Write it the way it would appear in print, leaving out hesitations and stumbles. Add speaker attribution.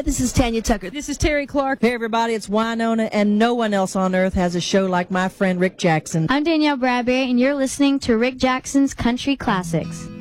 Speaker 1: this is Tanya Tucker.
Speaker 2: This is Terry Clark.
Speaker 3: Hey, everybody, it's Winona, and no one else on earth has a show like my friend Rick Jackson.
Speaker 4: I'm Danielle Bradbury, and you're listening to Rick Jackson's Country Classics.